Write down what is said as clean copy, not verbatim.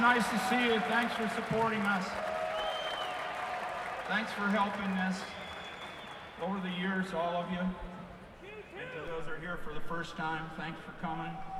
nice to see you. Thanks for supporting us. Thanks for helping us over the years, all of you. And to those who are here for the first time, thanks for coming.